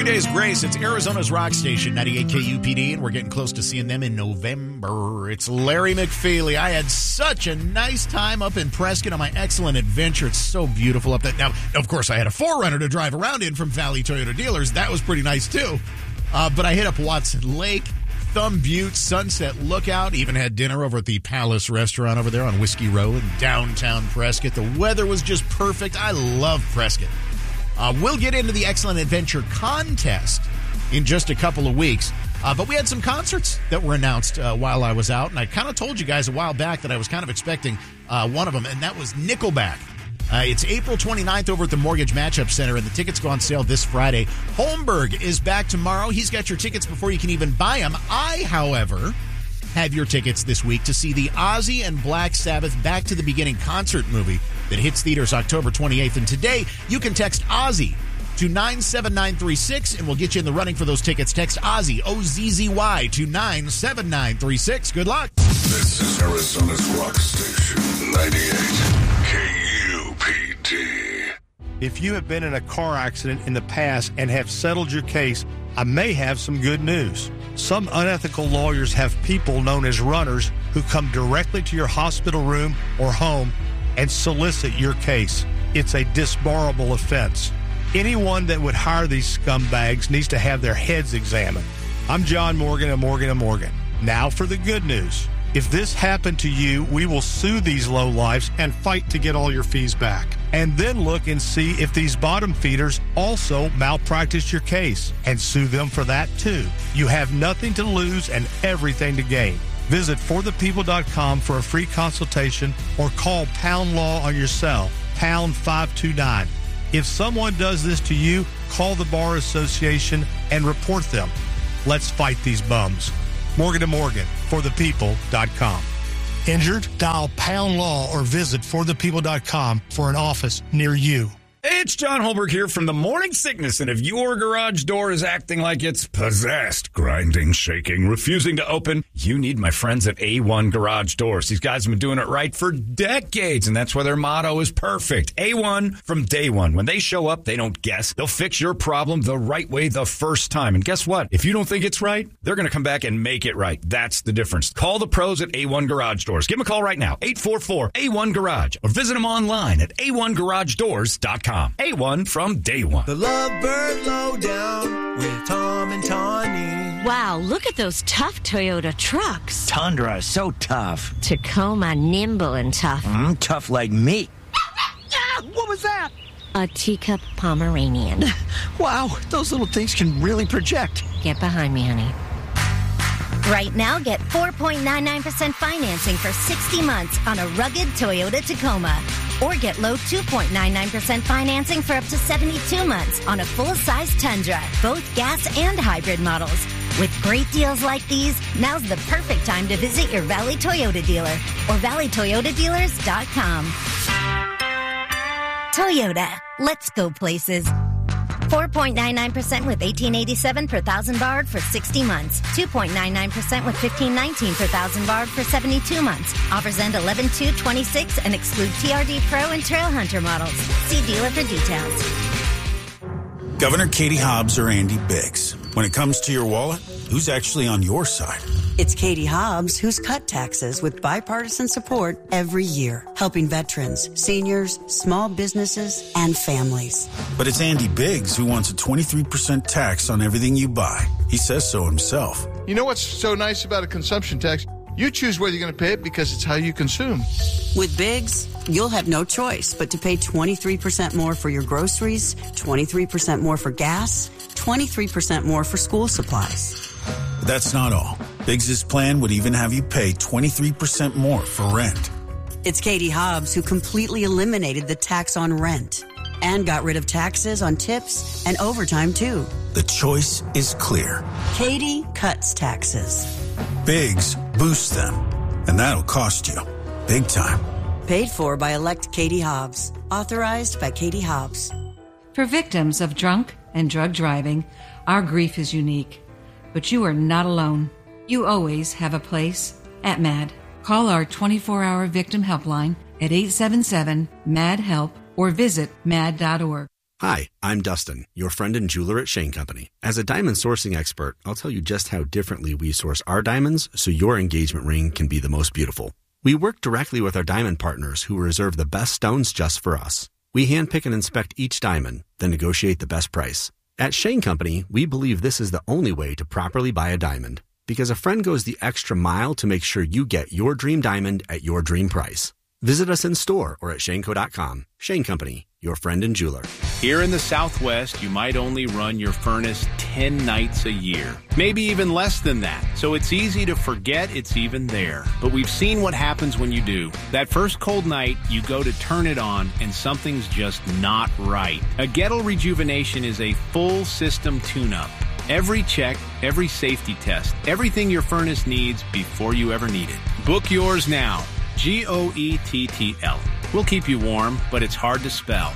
Every day is grace. It's Arizona's rock station, 98 KUPD, and we're getting close to seeing them in November. It's Larry McFeely. I had such a nice time up in Prescott on my excellent adventure. It's so beautiful up there. Now, of course, I had a 4Runner to drive around in from Valley Toyota Dealers. That was pretty nice, too. But I hit up Watson Lake, Thumb Butte, Sunset Lookout, even had dinner over at the Palace Restaurant over there on Whiskey Row in downtown Prescott. The weather was just perfect. I love Prescott. We'll get into the Excellent Adventure contest in just a couple of weeks. But we had some concerts that were announced while I was out. And I kind of told you guys a while back that I was kind of expecting one of them, and that was Nickelback. It's April 29th over at the Mortgage Matchup Center, and the tickets go on sale this Friday. Holmberg is back tomorrow. He's got your tickets before you can even buy them. I, however, have your tickets this week to see the Ozzy and Black Sabbath Back to the Beginning concert movie that hits theaters October 28th. And today, you can text Ozzy to 97936, and we'll get you in the running for those tickets. Text Ozzy, O-Z-Z-Y, to 97936. Good luck. This is Arizona's rock station, 98 KUPD. If you have been in a car accident in the past and have settled your case, I may have some good news. Some unethical lawyers have people known as runners who come directly to your hospital room or home and solicit your case. It's a disbarable offense. Anyone that would hire these scumbags needs to have their heads examined. I'm John Morgan of Morgan & Morgan. Now for the good news. If this happened to you, we will sue these lowlifes and fight to get all your fees back. And then look and see if these bottom feeders also malpractice your case and sue them for that too. You have nothing to lose and everything to gain. Visit forthepeople.com for a free consultation or call Pound Law on your cell, pound 529. If someone does this to you, call the Bar Association and report them. Let's fight these bums. Morgan & Morgan, forthepeople.com. Injured? Dial Pound Law or visit forthepeople.com for an office near you. It's John Holberg here from the Morning Sickness, and if your garage door is acting like it's possessed, grinding, shaking, refusing to open, you need my friends at A1 Garage Doors. These guys have been doing it right for decades, and that's why their motto is perfect. A1 from day one. When they show up, they don't guess. They'll fix your problem the right way the first time. And guess what? If you don't think it's right, they're going to come back and make it right. That's the difference. Call the pros at A1 Garage Doors. Give them a call right now, 844-A1 Garage, or visit them online at a1garagedoors.com. A1 from day one. The Lovebird Lowdown with Tom and Tawny. Wow, look at those tough Toyota trucks. Tundra is so tough. Tacoma, nimble and tough. Tough like me. What was that? A teacup Pomeranian. Wow, those little things can really project. Get behind me, honey. Right now, get 4.99% financing for 60 months on a rugged Toyota Tacoma. Or get low 2.99% financing for up to 72 months on a full-size Tundra, both gas and hybrid models. With great deals like these, now's the perfect time to visit your Valley Toyota dealer or valleytoyotadealers.com. Toyota, let's go places. 4.99% with $18.87 per thousand borrowed for 60 months. 2.99% with $15.19 per thousand borrowed for 72 months. Offers end 11/2/26 and exclude TRD Pro and Trail Hunter models. See dealer for details. Governor Katie Hobbs or Andy Biggs. When it comes to your wallet, who's actually on your side? It's Katie Hobbs who's cut taxes with bipartisan support every year, helping veterans, seniors, small businesses, and families. But it's Andy Biggs who wants a 23% tax on everything you buy. He says so himself. You know what's so nice about a consumption tax? You choose whether you're going to pay it because it's how you consume. With Biggs, you'll have no choice but to pay 23% more for your groceries, 23% more for gas, 23% more for school supplies. But that's not all. Biggs' plan would even have you pay 23% more for rent. It's Katie Hobbs who completely eliminated the tax on rent and got rid of taxes on tips and overtime, too. The choice is clear. Katie cuts taxes. Biggs boosts them, and that'll cost you big time. Paid for by Elect Katie Hobbs. Authorized by Katie Hobbs. For victims of drunk and drug driving, our grief is unique. But you are not alone. You always have a place at MAD. Call our 24-hour victim helpline at 877-MAD-HELP or visit mad.org. Hi, I'm Dustin, your friend and jeweler at Shane Company. As a diamond sourcing expert, I'll tell you just how differently we source our diamonds so your engagement ring can be the most beautiful. We work directly with our diamond partners who reserve the best stones just for us. We handpick and inspect each diamond, then negotiate the best price. At Shane Company, we believe this is the only way to properly buy a diamond, because a friend goes the extra mile to make sure you get your dream diamond at your dream price. Visit us in store or at shaneco.com. Shane Company, your friend and jeweler. Here in the Southwest, you might only run your furnace 10 nights a year, maybe even less than that. So it's easy to forget it's even there. But we've seen what happens when you do. That first cold night, you go to turn it on and something's just not right. A Gettle Rejuvenation is a full system tune-up. Every check, every safety test, everything your furnace needs before you ever need it. Book yours now. Goettl. We'll keep you warm, but it's hard to spell.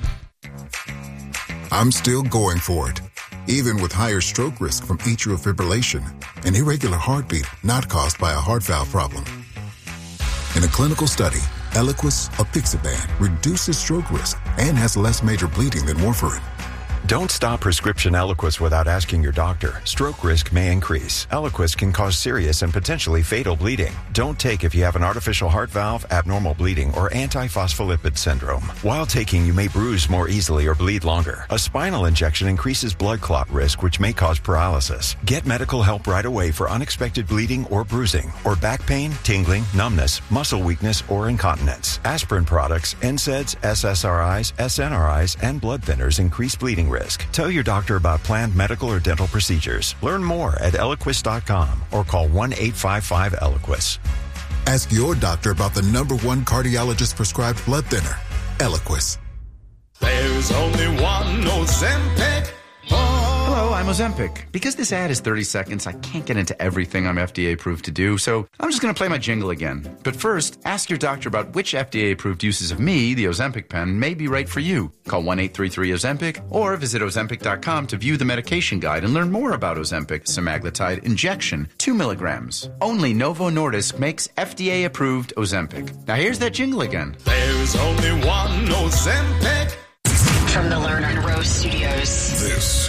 I'm still going for it, even with higher stroke risk from atrial fibrillation, an irregular heartbeat not caused by a heart valve problem. In a clinical study, Eliquis, apixaban, reduces stroke risk and has less major bleeding than warfarin. Don't stop prescription Eliquis without asking your doctor. Stroke risk may increase. Eliquis can cause serious and potentially fatal bleeding. Don't take if you have an artificial heart valve, abnormal bleeding, or antiphospholipid syndrome. While taking, you may bruise more easily or bleed longer. A spinal injection increases blood clot risk, which may cause paralysis. Get medical help right away for unexpected bleeding or bruising, or back pain, tingling, numbness, muscle weakness, or incontinence. Aspirin products, NSAIDs, SSRIs, SNRIs, and blood thinners increase bleeding risk. Tell your doctor about planned medical or dental procedures. Learn more at Eliquis.com or call 1-855-ELIQUIS. Ask your doctor about the #1 cardiologist prescribed blood thinner, Eliquis. There's only one Ozempic. Hello, I'm Ozempic. Because this ad is 30 seconds, I can't get into everything I'm FDA approved to do, so I'm just going to play my jingle again. But first, ask your doctor about which FDA approved uses of me, the Ozempic pen, may be right for you. Call 1-833-OZEMPIC or visit Ozempic.com to view the medication guide and learn more about Ozempic semaglutide injection, 2 milligrams. Only Novo Nordisk makes FDA approved Ozempic. Now here's that jingle again. There's only one Ozempic. From the Lerner and Rose Studios. This